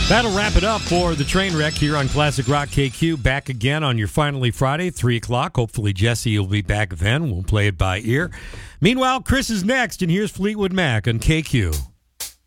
That'll wrap it up for the train wreck here on Classic Rock KQ. Back again on your Finally Friday, 3 o'clock. Hopefully Jesse will be back then. We'll play it by ear. Meanwhile, Chris is next, and here's Fleetwood Mac on KQ.